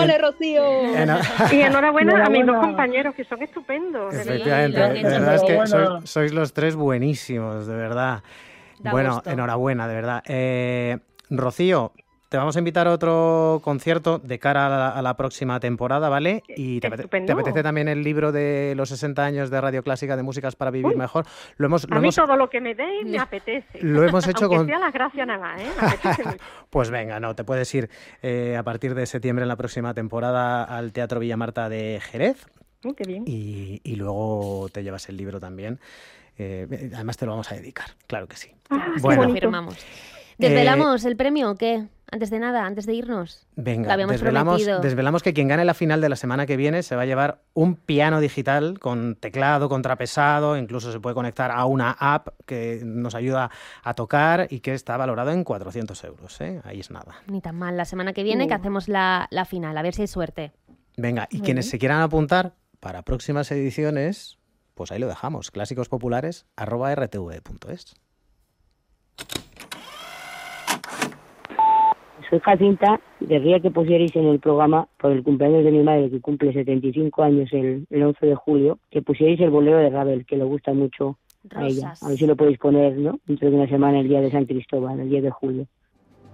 ¡Ole, Rocío! Y enhorabuena a mis dos compañeros, que son estupendos. Efectivamente, Sí, la verdad es que enhorabuena. sois los tres buenísimos, de verdad. Da Bueno, gusto. enhorabuena, de verdad. Rocío, te vamos a invitar a otro concierto de cara a la próxima temporada, ¿vale? Y te Estupendo. apetece también el libro de los 60 años de Radio Clásica de Músicas para Vivir Mejor. Lo A mí todo lo que me deis me apetece. lo hemos hecho Aunque con... sea las gracias nada más, me apetece mucho. Pues venga, no, te puedes ir a partir de septiembre en la próxima temporada al Teatro Villa Marta de Jerez Qué bien. y luego te llevas el libro también. Además te lo vamos a dedicar, claro que sí. Qué Bueno, bonito. Firmamos. ¿Desvelamos el premio o qué? Antes de nada, antes de irnos. venga, Lo habíamos prometido. desvelamos que quien gane la final de la semana que viene se va a llevar un piano digital con teclado, contrapesado, incluso se puede conectar a una app que nos ayuda a tocar y que está valorado en 400 euros, ¿eh? Ahí es nada. Ni tan mal. La semana que viene que hacemos la final, a ver si hay suerte. Venga, y quienes se quieran apuntar para próximas ediciones, pues ahí lo dejamos, clásicosPopulares@rtv.es. Soy Jacinta, querría que pusierais en el programa, por el cumpleaños de mi madre, que cumple 75 años el 11 de julio, que pusierais el bolero de Ravel, que le gusta mucho a ella. Rosas. A ver si lo podéis poner, ¿no? Dentro de una semana, el día de San Cristóbal, el 10 de julio.